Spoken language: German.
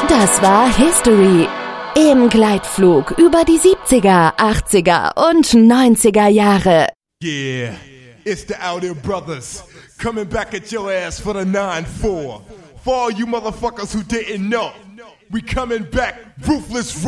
Das war History im Gleitflug über die 70er, 80er und 90er Jahre. Yeah, it's the Out Here Brothers coming back at your ass for the 9-4. For all you motherfuckers who didn't know, we coming back ruthless.